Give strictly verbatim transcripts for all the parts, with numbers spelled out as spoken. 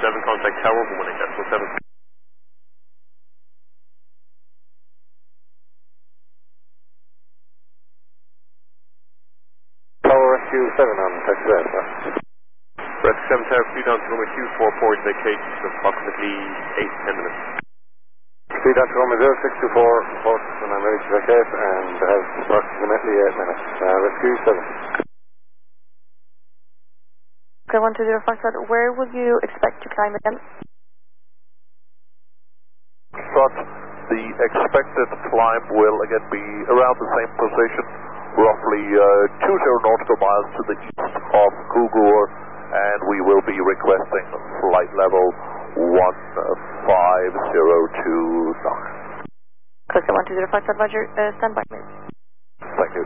seven, contact tower, one one eight decimal seven. Tower Rescue seven on Texas Alpha. Rescue seven Tower, speed down to runway two four four, vacate in approximately eight to ten minutes. Speed down to runway zero six two four, report when I'm ready to vacate, and have approximately eight minutes. Uh, Rescue seven. Okay, one two zero Foxtrot, where would you expect to climb again? But the expected climb will again be around the same position, roughly uh, two zero nautical miles to the east of Cougar, and we will be requesting flight level one five zero two knots. Okay, one two zero Foxtrot, Roger, uh, stand by please. Thank you.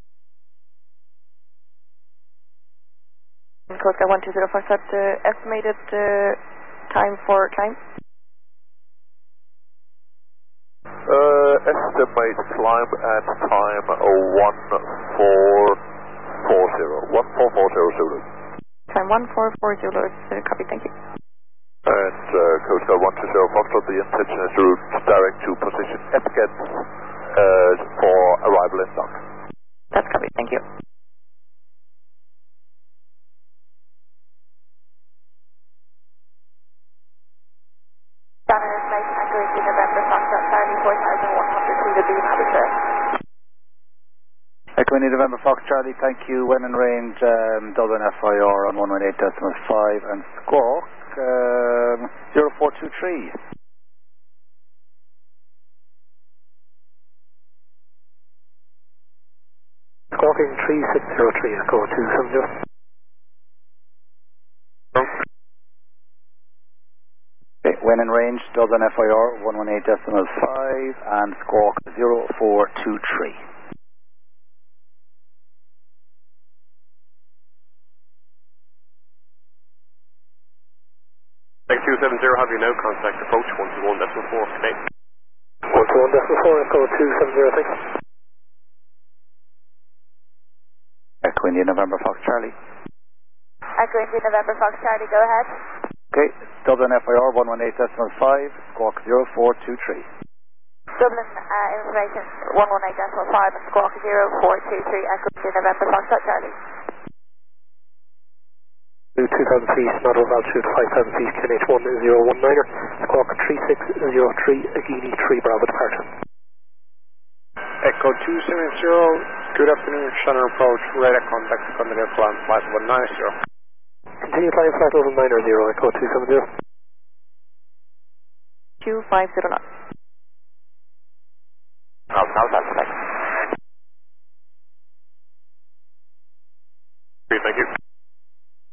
Coast one two zero Foxtrot, uh, estimated uh, time for climb? Uh, estimate climb at time one four four zero. one four four zero Zulu. Time one four four Zulu, uh, copy, thank you. And uh, Coast Guard one two zero Foxtrot, the intention is to route direct to position Epcot uh, for arrival in dock. That's copy, thank you. Scanner information accuracy November Foxtrot Charlie four thousand one hundred to the beam avatar. Echo India November Fox Charlie, thank you. When in range, um, Dublin F I R on one one eight decimal five and Squawk um, zero four two three. Squawking three six zero three, Echo two seven zero. Okay, when in range, Dublin F I R one one eight decimal five and Squawk zero four two three. Thank two seven zero, have you now, contact approach one two one decimal four, connect. one two one decimal four, Echo two seven zero, thanks. Echo India November Fox Charlie. Echo India November Fox Charlie, go ahead. Okay, Dublin F I R one one eight decimal five, Squawk zero four two three. Dublin uh, information one one eight decimal five and Squawk zero four two three, Echo India November Fox Charlie. two thousand feet, not over altitude five thousand feet, K N H one zero one niner, Squawk three six zero three, Agini three Bravo departure. Echo two seven zero, good afternoon, Shannon approach, radar contact, continue climb flight one nine zero. Continue flying flight level nine zero, Echo two seven zero. two five zero knots. Now, now that's next. Thank you.